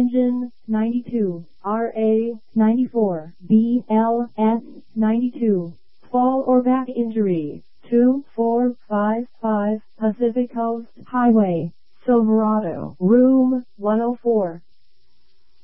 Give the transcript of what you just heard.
Region 92, RA 94, BLS 92. Fall or back injury, 2455 Pacific Coast Highway, Silverado, Room 104.